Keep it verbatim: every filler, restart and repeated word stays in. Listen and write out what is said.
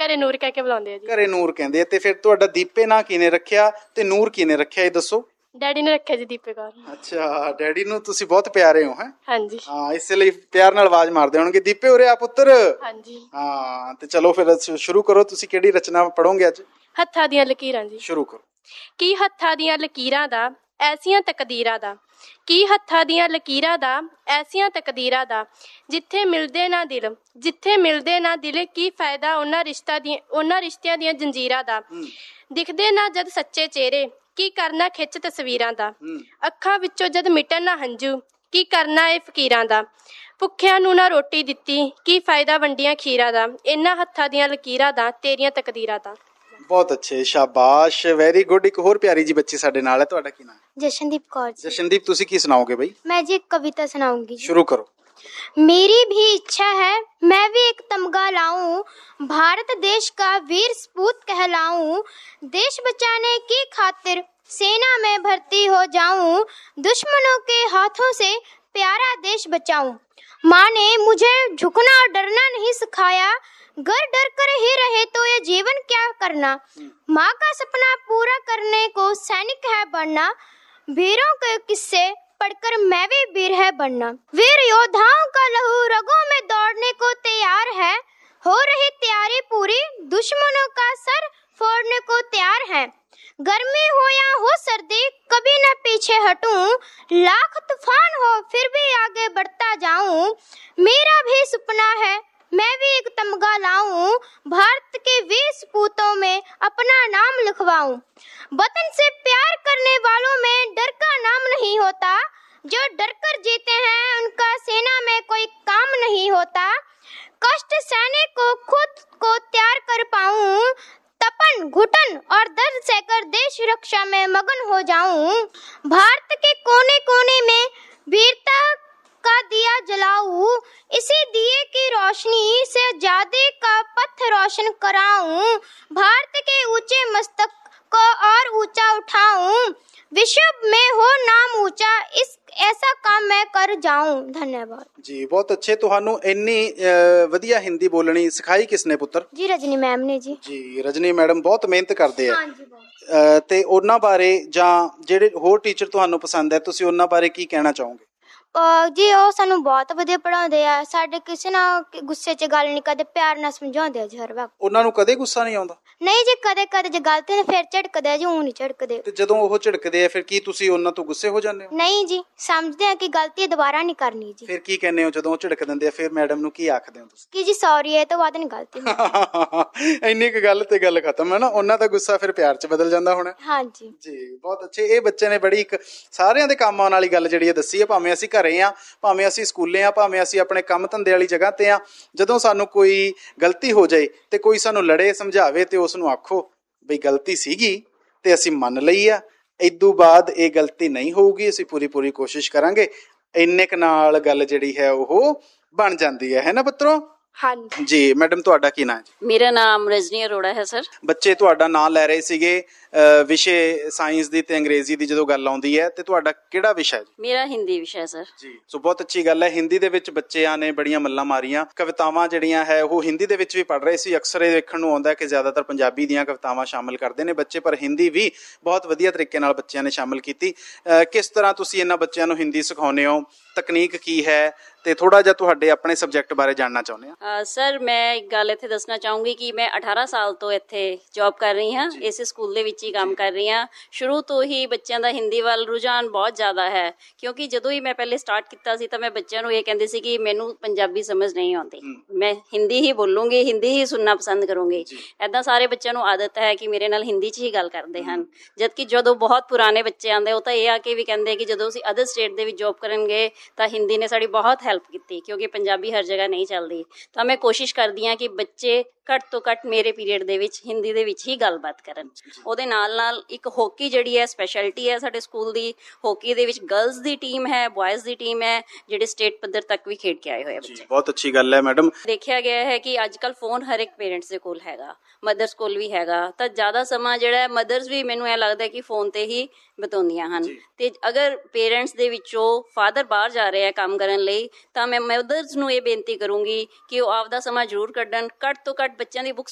ਘਰੇ ਨੂਰ ਕਹਿ ਕੇ ਬੁਲਾਉਂਦੇ ਆ ਜੀ। ਘਰੇ ਨੂਰ ਕਹਿੰਦੇ ਆ। ਤੇ ਫਿਰ ਤੁਹਾਡਾ ਦੀਪੇ ਨਾਂ ਕਿਹਨੇ ਰੱਖਿਆ ਤੇ ਨੂਰ ਕਿਹਨੇ ਰੱਖਿਆ, ਇਹ ਦੱਸੋ? ਡੈਡੀ ਨੇ ਰੱਖਿਆ ਜੀ ਦੀਪੇ ਕੌਰ। ਅੱਛਾ, ਡੈਡੀ ਨੂੰ ਤੁਸੀਂ ਬਹੁਤ ਪਿਆਰੇ ਹੋ ਹੈ? ਹਾਂਜੀ ਹਾਂ, ਇਸੇ ਲਈ ਪਿਆਰ ਨਾਲ ਆਵਾਜ਼ ਮਾਰਦੇ ਹੋਣਗੇ, ਦੀਪੇ ਉਰੇ ਆ ਪੁੱਤਰ। ਹਾਂਜੀ ਹਾਂ, ਤੇ ਚਲੋ ਫਿਰ ਸ਼ੁਰੂ ਕਰੋ। ਤੁਸੀਂ ਕਿਹੜੀ ਰਚਨਾ ਪੜੋਗੇ ਅੱਜ? ਹੱਥਾਂ ਦੀਆਂ ਲਕੀਰਾਂ ਜੀ। ਸ਼ੁਰੂ ਕਰੋ। ਕੀ ਹੱਥਾਂ ਦੀਆਂ ਲਕੀਰਾਂ ਦਾ ਐਸੀਆਂ ਤਕਦੀਰਾਂ ਦਾ, ਕੀ ਹੱਥਾਂ ਦੀਆਂ ਲਕੀਰਾਂ ਦਾ ਐਸੀਆਂ ਤਕਦੀਰਾਂ ਦਾ, ਜਿੱਥੇ ਮਿਲਦੇ ਨਾ ਦਿਲ, ਜਿੱਥੇ ਮਿਲਦੇ ਨਾ ਦਿਲ, ਕੀ ਫਾਇਦਾ ਉਹਨਾਂ ਰਿਸ਼ਤਾ ਦੀਆਂ, ਉਹਨਾਂ ਰਿਸ਼ਤਿਆਂ ਦੀਆਂ ਜੰਜੀਰਾਂ ਦਾ। ਦਿਖਦੇ ਨਾ ਜਦ ਸੱਚੇ ਚਿਹਰੇ, ਕੀ ਕਰਨਾ ਖਿੱਚ ਤਸਵੀਰਾਂ ਦਾ। ਅੱਖਾਂ ਵਿੱਚੋਂ ਜਦ ਮਿਟਣ ਨਾ ਹੰਝੂ, ਕੀ ਕਰਨਾ ਇਹ ਫਕੀਰਾਂ ਦਾ। ਭੁੱਖਿਆਂ ਨੂੰ ਨਾ ਰੋਟੀ ਦਿੱਤੀ, ਕੀ ਫਾਇਦਾ ਵੰਡੀਆਂ ਖੀਰਾਂ ਦਾ। ਇਹਨਾਂ ਹੱਥਾਂ ਦੀਆਂ ਲਕੀਰਾਂ ਦਾ, ਤੇਰੀਆਂ ਤਕਦੀਰਾਂ ਦਾ। ਬਹੁਤ ਅੱਛੇ, ਸ਼ਾਬਾਸ਼, ਵੈਰੀ ਗੁੱਡ। ਇੱਕ ਹੋਰ ਪਿਆਰੀ ਜੀ ਬੱਚੀ ਸਾਡੇ ਨਾਲ ਹੈ, ਤੁਹਾਡਾ ਕੀ ਨਾਮ? जशनदीप कौर। जशनदीप, ਤੁਸੀਂ ਕੀ ਸੁਣਾਓਗੇ ਬਈ? मैं जी एक कविता सुनाऊंगी। शुरू करो। मेरी भी इच्छा है मैं भी एक तमगा लाऊं, भारत देश का वीर सपूत कहलाऊं, देश बचाने की खातिर सेना में भर्ती हो जाऊं, दुश्मनों के हाथों से प्यारा देश बचाऊं। माँ ने मुझे झुकना और डरना नहीं सिखाया, घर डर कर ही रहे तो ये जीवन क्या करना। माँ का सपना पूरा करने को सैनिक है बनना, वीरों के किस्से पढ़कर मैं भी वीर है बनना। वीर योद्धाओं का लहू रगों में दौड़ने को तैयार है, हो रही तैयारी पूरी, दुश्मनों का सर फोड़ने को तैयार है। गर्मी हो या हो सर्दी कभी न पीछे हटूं, लाख तूफान हो फिर भी आगे बढ़ता जाऊं। मेरा भी सपना है मैं भी एक तमगा लाऊं, भारत के वीर सपूतों में अपना नाम लिखवाऊं। वतन से प्यार करने वालों में डर का नाम नहीं होता, जो डर कर जीते हैं उनका सेना में कोई काम नहीं होता। कष्ट सहने को खुद को तैयार कर पाऊं, तपन घुटन और दर्द सहकर देश रक्षा में मगन हो जाऊं। भारत के कोने कोने में वीरता का दिया जलाऊं, इसी दिए की रोशनी से आजादी का पथ रोशन कराऊं। भारत के ऊंचे मस्तक को और ऊंचा उठाऊं, विश्व में हो नाम ऊंचा, इस ऐसा काम मैं कर जाऊं। धन्यवाद जी, बहुत अच्छे। ਤੁਹਾਨੂੰ ਇੰਨੀ ਵਧੀਆ ਹਿੰਦੀ ਬੋਲਣੀ ਸਿਖਾਈ ਕਿਸਨੇ ਪੁੱਤਰ? जी रजनी मैम ने जी। ਜੀ, ਰਜਨੀ ਮੈਡਮ ਬਹੁਤ ਮਿਹਨਤ ਕਰਦੇ ਆ। हाँ जी बहुत। ਤੇ ਉਹਨਾਂ ਬਾਰੇ ਜਾਂ ਜਿਹੜੇ ਹੋਰ ਟੀਚਰ ਤੁਹਾਨੂੰ ਪਸੰਦ ਹੈ, ਤੁਸੀਂ ਉਹਨਾਂ ਬਾਰੇ ਕੀ ਕਹਿਣਾ ਚਾਹੋਗੇ? ਜੀ ਉਹ ਸਾਨੂੰ ਬਹੁਤ ਵਧੀਆ ਪੜਾਉਂਦੇ ਆ, ਸਾਡੇ ਕਿਸੇ ਨਾਲ ਗੁੱਸੇ 'ਚ ਗੱਲ ਨਹੀਂ ਕਰਦੇ, ਪਿਆਰ ਨਾਲ ਸਮਝਾਉਂਦੇ ਆ ਜੀ ਹਰ ਵਕਤ। ਉਹਨਾਂ ਨੂੰ ਕਦੇ ਗੁੱਸਾ ਨਹੀਂ ਆਉਂਦਾ? ਨਹੀਂ ਜੀ, ਕਦੇ ਕਦੇ ਜੇ ਗਲਤ ਨੇ ਫਿਰ ਝਿੜਕਦੇ ਆ ਜੀ, ਊਂ ਨਹੀਂ ਝਿੜਕਦੇ। ਤੇ ਜਦੋਂ ਉਹ ਝਿੜਕਦੇ ਆ ਫਿਰ ਕੀ ਤੁਸੀਂ ਉਹਨਾਂ ਤੋਂ ਗੁੱਸੇ ਹੋ ਜਾਂਦੇ ਹੋ? ਨਹੀਂ ਜੀ, ਸਮਝਦੇ ਆ ਕਿ ਗਲਤੀ ਦੁਬਾਰਾ ਨਹੀਂ ਕਰਨੀ ਜੀ। ਫਿਰ ਕੀ ਕਹਿੰਦੇ ਹੋ ਜਦੋਂ ਉਹ ਝਿੜਕ ਦਿੰਦੇ ਆ? ਫਿਰ ਮੈਡਮ ਨੂੰ ਕੀ ਆਖਦੇ ਹੋ ਤੁਸੀਂ? ਕਿ ਜੀ ਸੌਰੀ, ਇਹ ਤੋਂ ਬਾਅਦ ਨਹੀਂ ਗਲਤੀ ਹੁੰਦੀ। ਇੰਨੀ ਕੁ ਗੱਲ ਤੇ ਗੱਲ ਖਤਮ ਹੈ ਨਾ। ਉਹਨਾਂ ਦਾ ਗੁੱਸਾ ਫਿਰ ਪਿਆਰ 'ਚ ਬਦਲ ਜਾਂਦਾ ਹੋਣਾ। ਹਾਂਜੀ ਜੀ, ਬਹੁਤ ਅੱਛੇ। ਇਹ ਬੱਚੇ ਨੇ ਬੜੀ ਇੱਕ ਸਾਰਿਆਂ ਦੇ ਕੰਮ ਆਉਣ ਵਾਲੀ ਗੱਲ ਜਿਹੜੀ ਹੈ ਦੱਸੀ ਹੈ। ਭਾਵੇਂ ਅਸੀਂ ਘਰੇ ਆ, ਭਾਵੇਂ ਅਸੀਂ ਸਕੂਲੇ ਆ, ਭਾਵੇਂ ਅਸੀਂ ਆਪਣੇ ਕੰਮ ਧੰਦੇ ਵਾਲੀ ਜਗ੍ਹਾ ਤੇ ਆ, ਜਦੋਂ ਸਾਨੂੰ ਕੋਈ ਗਲਤੀ ਹੋ ਜਾਏ ਤੇ ਕੋਈ ਸਾਨੂੰ ਲੜੇ ਸਮਝਾਵੇ ਤੇ ਉਸ ਨੂੰ ਆਖੋ ਬਈ ਗਲਤੀ ਸੀਗੀ ਤੇ ਅਸੀਂ ਮੰਨ ਲਈ ਆ, ਇਦੋਂ ਬਾਅਦ ਇਹ ਗਲਤੀ ਨਹੀਂ ਹੋਊਗੀ, ਅਸੀਂ ਪੂਰੀ ਪੂਰੀ ਕੋਸ਼ਿਸ਼ ਕਰਾਂਗੇ। ਇੰਨੇ ਕੁ ਨਾਲ ਗੱਲ ਜਿਹੜੀ ਹੈ ਉਹ ਬਣ ਜਾਂਦੀ ਹੈ, ਹੈ ਨਾ ਪੁੱਤਰੋ? ਹਾਂਜੀ ਜੀ। ਮੈਡਮ ਤੁਹਾਡਾ ਕੀ ਨਾਮ ਹੈ? ਮੇਰਾ ਨਾਮ ਰਜਨੀ ਅਰੋੜਾ ਹੈ ਸਰ। ਬੱਚੇ ਤੁਹਾਡਾ ਨਾਮ ਲੈ ਰਹੇ ਸੀਗੇ ਵਿਸ਼ੇ ਸਾਇੰਸ ਦੀ ਤੇ ਅੰਗਰੇਜ਼ੀ ਦੀ ਜਦੋਂ ਗੱਲ ਆਉਂਦੀ ਹੈ, ਤੇ ਤੁਹਾਡਾ ਕਿਹੜਾ ਵਿਸ਼ਾ ਹੈ ਜੀ? ਮੇਰਾ ਹਿੰਦੀ ਵਿਸ਼ਾ ਹੈ ਸਰ। ਜੀ, ਸੋ ਬਹੁਤ ਅੱਛੀ ਗੱਲ ਹੈ। ਹਿੰਦੀ ਦੇ ਵਿੱਚ ਬੱਚਿਆਂ ਨੇ ਬੜੀਆਂ ਮੱਲਾਂ ਮਾਰੀਆਂ, ਕਵਿਤਾਵਾਂ ਜਿਹੜੀਆਂ ਹੈ ਉਹ ਹਿੰਦੀ ਦੇ ਵਿੱਚ ਵੀ ਪੜ੍ਹ ਰਹੇ ਸੀ। ਅਕਸਰ ਇਹ ਦੇਖਣ ਨੂੰ ਆਉਂਦਾ ਕਿ ਜ਼ਿਆਦਾਤਰ ਪੰਜਾਬੀ ਦੀਆਂ ਕਵਿਤਾਵਾਂ ਸ਼ਾਮਿਲ ਕਰਦੇ ਨੇ ਬੱਚੇ, ਪਰ ਹਿੰਦੀ ਵੀ ਬਹੁਤ ਵਧੀਆ ਤਰੀਕੇ ਨਾਲ ਬੱਚਿਆਂ ਨੇ ਸ਼ਾਮਿਲ ਕੀਤੀ। ਕਿਸ ਤਰ੍ਹਾਂ ਤੁਸੀਂ ਇਹਨਾਂ ਬੱਚਿਆਂ ਨੂੰ ਹਿੰਦੀ ਸਿਖਾਉਂਦੇ ਹੋ? ਤਕਨੀਕ ਕੀ ਹੈ? ਤੇ ਥੋੜਾ ਜਿਹਾ ਤੁਹਾਡੇ ਆਪਣੇ ਸਬਜੈਕਟ ਬਾਰੇ ਜਾਣਨਾ ਚਾਹੁੰਦੇ ਹਾਂ। ਸਰ ਮੈਂ ਇੱਕ ਗੱਲ ਇੱਥੇ ਦੱਸਣਾ ਚਾਹੂੰਗੀ ਕਿ ਮੈਂ ਅਠਾਰਾਂ ਸਾਲ ਤੋਂ ਇੱਥੇ ਜੌਬ ਕਰ ਰਹੀ ਹਾਂ, ਇਸੇ ਸਕੂਲ ਦੇ ਵਿੱਚ ਹੀ ਕੰਮ ਕਰ ਰਹੀ ਹਾਂ। ਸ਼ੁਰੂ ਤੋਂ ਹੀ ਬੱਚਿਆਂ ਦਾ ਹਿੰਦੀ ਵੱਲ ਰੁਝਾਨ ਬਹੁਤ ਜ਼ਿਆਦਾ ਹੈ, ਕਿਉਂਕਿ ਜਦੋਂ ਹੀ ਮੈਂ ਪਹਿਲੇ ਸਟਾਰਟ ਕੀਤਾ ਸੀ ਤਾਂ ਮੈਂ ਬੱਚਿਆਂ ਨੂੰ ਇਹ ਕਹਿੰਦੀ ਸੀ ਕਿ ਮੈਨੂੰ ਪੰਜਾਬੀ ਸਮਝ ਨਹੀਂ ਆਉਂਦੀ, ਮੈਂ ਹਿੰਦੀ ਹੀ ਬੋਲੂੰਗੀ, ਹਿੰਦੀ ਹੀ ਸੁਣਨਾ ਪਸੰਦ ਕਰੂੰਗੀ। ਏਦਾਂ ਸਾਰੇ ਬੱਚਿਆਂ ਨੂੰ ਆਦਤ ਹੈ ਕਿ ਮੇਰੇ ਨਾਲ ਹਿੰਦੀ 'ਚ ਹੀ ਗੱਲ ਕਰਦੇ ਹਨ। ਜਦਕਿ ਜਦੋਂ ਬਹੁਤ ਪੁਰਾਣੇ ਬੱਚੇ ਆਉਂਦੇ ਉਹ ਤਾਂ ਇਹ ਆ ਕੇ ਵੀ ਕਹਿੰਦੇ ਕਿ ਜਦੋਂ ਅਸੀਂ ਅਦਰ ਸਟੇਟ ਦੇ ਵਿੱਚ ਜੌਬ ਕਰਨਗੇ ਤਾਂ ਹਿੰਦੀ ਨੇ ਸਾਡੀ ਬਹੁਤ ਹੈਲਪ ਕੀਤੀ, ਕਿਉਂਕਿ ਪੰਜਾਬੀ ਹਰ ਜਗ੍ਹਾ ਨਹੀਂ ਚੱਲਦੀ। ਤਾਂ ਮੈਂ ਕੋਸ਼ਿਸ਼ ਕਰਦੀ ਹਾਂ ਕਿ ਬੱਚੇ ਘੱਟ ਤੋਂ ਘੱਟ ਮੇਰੇ ਪੀਰੀਅਡ ਦੇ ਵਿੱਚ ਹਿੰਦੀ ਦੇ ਵਿੱਚ ਹੀ ਗੱਲਬਾਤ ਕਰਨ। ਉਹਦੇ ਨਾਲ ਨਾਲ ਇੱਕ ਹੋਕੀ ਜਿਹੜੀ ਹੈ ਸਪੈਸ਼ਲਿਟੀ ਹੈ ਸਾਡੇ ਸਕੂਲ ਦੀ। ਹੋਕੀ ਦੇ ਵਿੱਚ ਗਰਲਜ਼ ਦੀ ਟੀਮ ਹੈ, ਬॉयਜ਼ ਦੀ ਟੀਮ ਹੈ, ਜਿਹੜੇ ਸਟੇਟ ਪੱਧਰ ਤੱਕ ਵੀ ਖੇਡ ਕੇ ਆਏ ਹੋਏ ਬੱਚੇ। ਬਹੁਤ ਅੱਛੀ ਗੱਲ ਹੈ ਮੈਡਮ। ਦੇਖਿਆ ਗਿਆ ਹੈ ਕਿ ਅੱਜ ਕੱਲ੍ਹ ਫੋਨ ਹਰ ਇੱਕ ਪੇਰੈਂਟਸ ਦੇ ਕੋਲ ਹੈਗਾ, ਮਦਰਸ ਕੋਲ ਵੀ ਹੈਗਾ, ਤਾਂ ਜ਼ਿਆਦਾ ਸਮਾਂ ਜਿਹੜਾ ਹੈ ਮਦਰਸ ਵੀ ਮੈਨੂੰ ਇਹ ਲੱਗਦਾ ਕਿ ਫੋਨ ਤੇ ਹੀ ਬਿਤਾਉਂਦੀਆਂ ਹਨ। ਤੇ ਅਗਰ ਪੇਰੈਂਟਸ ਦੇ ਵਿੱਚੋਂ ਫਾਦਰ ਬਾਹਰ ਜਾ ਰਹੇ ਆ ਕੰਮ ਕਰਨ ਲਈ ਤਾਂ ਮੈਂ ਮਦਰਸ ਨੂੰ ਇਹ ਬੇਨਤੀ ਕਰੂੰਗੀ ਕਿ ਉਹ ਆਪਦਾ ਸਮਾਂ ਜ਼ਰੂਰ ਕੱਢਣ, ਘੱਟ ਤੋਂ ਘੱਟ ਬੱਚਿਆਂ ਦੀ ਬੁੱਕਸ